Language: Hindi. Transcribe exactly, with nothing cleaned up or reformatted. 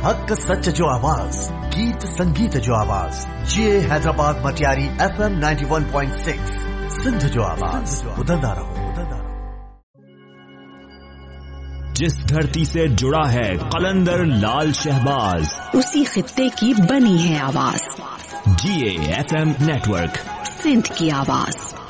हक सच जो आवाज, गीत संगीत जो आवाज, ये Hyderabad Matiari F M ninety one point six Sindh जो आवाज, बदलता रहो, बदलता रहो। जिस धरती से जुड़ा है कलंदर लाल शहबाज, उसी खित्ते की बनी है आवाज। जी A F M network, Sindh की आवाज।